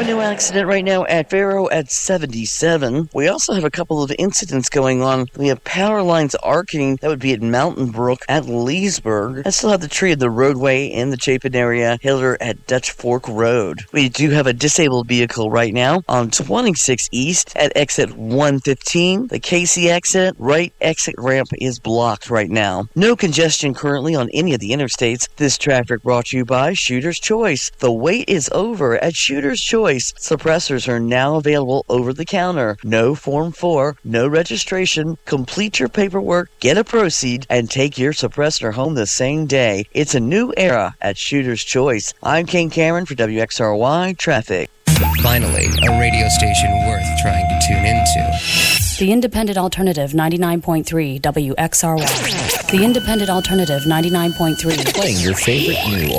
have a new accident right now at Faro at 77. We also have a couple of incidents going on. We have power lines arcing. That would be at Mountain Brook at Leesburg. I still have the tree of the roadway in the Chapin area, Hiller at Dutch Fork Road. We do have a disabled vehicle right now on 26 East at exit 115. The Casey exit, right exit ramp is blocked right now. No congestion currently on any of the interstates. This traffic brought to you by Shooter's Choice. The wait is over at Shooter's Choice. Suppressors are now available over the counter. No Form 4, no registration. Complete your paperwork, get a proceed, and take your suppressor home the same day. It's a new era at Shooter's Choice. I'm King Cameron for WXRY Traffic. Finally, a radio station worth trying to tune into. The Independent Alternative 99.3 WXRY. The Independent Alternative 99.3. Playing your favorite new